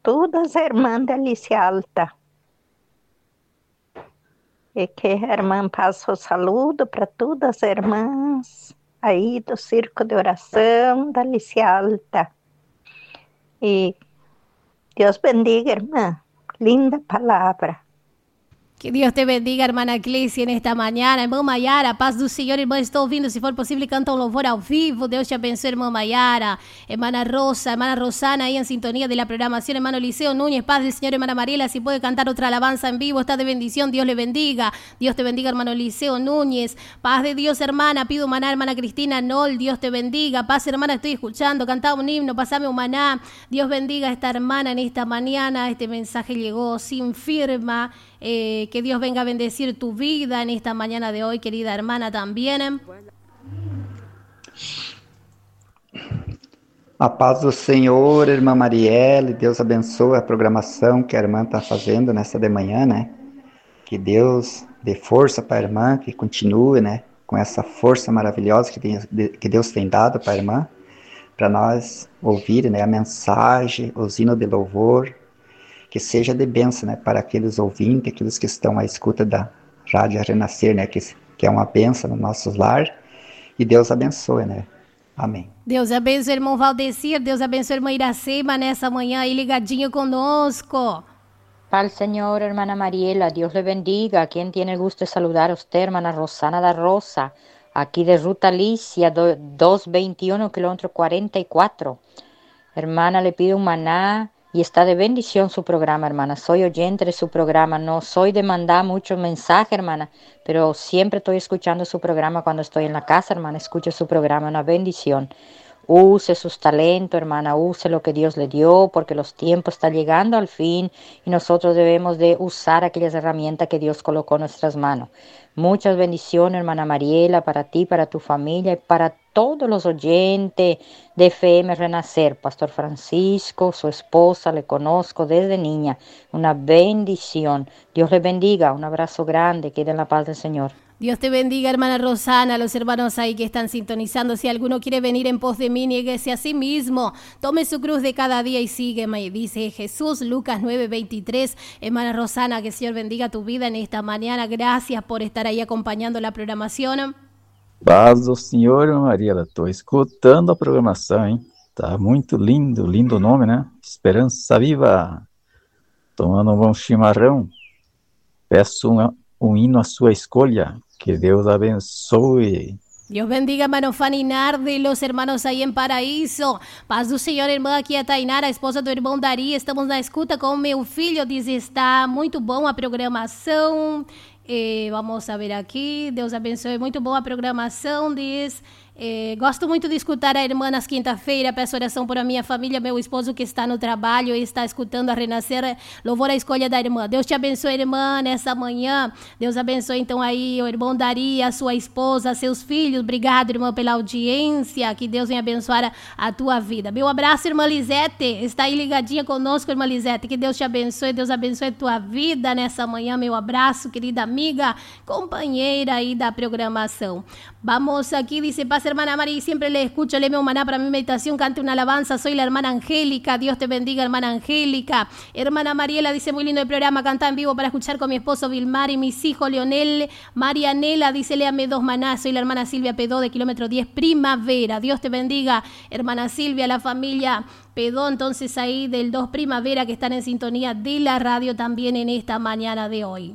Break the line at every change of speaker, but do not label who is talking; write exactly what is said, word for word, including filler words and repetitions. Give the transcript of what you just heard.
todas as irmãs da Alicia Alta. E que a irmã passa o saludo para todas as irmãs aí do Circo de Oração da Alicia Alta. E Deus bendiga, irmã. Linda palavra.
Que Dios te bendiga, hermana Clesia, en esta mañana. Irmã Mayara, paz do Senhor, irmã, estou ouvindo. Se for possível, canta um louvor ao vivo. Deus te abençoe, irmã Mayara. Hermana Rosa, hermana Rosana, ahí en sintonía de la programación. Hermano Liceo Núñez, paz del Señor, hermana Mariela. Si puede cantar otra alabanza en vivo, está de bendición. Dios le bendiga. Dios te bendiga, hermano Liceo Núñez. Paz de Dios, hermana. Pido maná, hermana Cristina Nol. Dios te bendiga. Paz, hermana, estoy escuchando. Cantaba un himno, pasame un maná. Dios bendiga a esta hermana en esta mañana. Este mensaje llegó sin firma. Eh, que Dios venga a bendecir tu vida en esta mañana de hoy, querida hermana, también.
A paz do Senhor, irmã Marielle, Deus abençoe a programação que a irmã está fazendo nessa de manhã, né? Que Deus dê força para a irmã, que continue, né? Com essa força maravilhosa que, tem, que Deus tem dado para a irmã, para nós ouvir, né, a mensagem, os hinos de louvor, que seja de bênção, né, para aqueles ouvintes, aqueles que estão à escuta da Rádio Renascer, né, que, que é uma bênção no nosso lar, e Deus abençoe, né, amém.
Deus abençoe, irmão Valdecir, Deus abençoe, irmã Iracema, nessa manhã aí ligadinho conosco.
Paz Señor, hermana Mariela, Dios le bendiga. Quien tiene el gusto de saludar a usted, hermana Rosana da Rosa, aquí de Ruta Alicia, doscientos veintiuno, kilómetro cuarenta y cuatro. Hermana, le pido un maná. Y está de bendición su programa, hermana. Soy oyente de su programa. No soy de mandar muchos mensajes, hermana, pero siempre estoy escuchando su programa cuando estoy en la casa, hermana. Escucho su programa, una bendición. Use sus talentos, hermana. Use lo que Dios le dio, porque los tiempos están llegando al fin y nosotros debemos de usar aquellas herramientas que Dios colocó en nuestras manos. Muchas bendiciones, hermana Mariela, para ti, para tu familia y para todos los oyentes de F M Renacer. Pastor Francisco, su esposa, le conozco desde niña. Una bendición. Dios le bendiga. Un abrazo grande. Quede en la paz del Señor.
Dios te bendiga, hermana Rosana, los hermanos ahí que están sintonizando. Si alguno quiere venir en pos de mí, niéguese a sí mismo. Tome su cruz de cada día y sígueme, dice Jesús, Lucas nueve veintitrés. Hermana Rosana, que el Señor bendiga tu vida en esta mañana. Gracias por estar ahí acompañando la programación.
Paz do Senhor, Mariela. Estou escutando a programação, hein? Tá muito lindo, lindo nome, né? Esperança Viva. Tomando um bom chimarrão. Peço um, um hino à sua escolha. Que Deus abençoe.
Dios bendiga, hermano Fanny Nardi, los hermanos ahí en Paraíso. Paz do Senhor, irmã, aqui a Tainara, a esposa do irmão Dari. Estamos na escuta com o meu filho, diz, está muito bom a programação. Eh, vamos a ver aqui, Deus abençoe, muito boa a programação, diz. Eh, gosto muito de escutar a irmã nas quinta-feira, peço oração por a minha família, meu esposo que está no trabalho e está escutando a Renascer, louvor a escolha da irmã. Deus te abençoe, irmã, nessa manhã. Deus abençoe então aí o irmão Dari, a sua esposa, seus filhos. Obrigado, irmã, pela audiência, que Deus venha abençoar a, a tua vida. Meu abraço, irmã Lisete, está aí ligadinha conosco, irmã Lisete, que Deus te abençoe, Deus abençoe a tua vida nessa manhã. Meu abraço, querida amiga, companheira aí da programação. Vamos aqui, dice, paz, hermana Mari, siempre le escucho, le meu maná para mi meditación, cante una alabanza, soy la hermana Angélica, Dios te bendiga, hermana Angélica. Hermana Mariela dice, muy lindo el programa, canta en vivo para escuchar con mi esposo Vilmar y mis hijos Leonel, Marianela, dice, léame dos manás, soy la hermana Silvia Pedó de kilómetro diez, Primavera. Dios te bendiga, hermana Silvia, la familia Pedó, entonces ahí del dos Primavera, que están en sintonía de la radio también en esta mañana de hoy.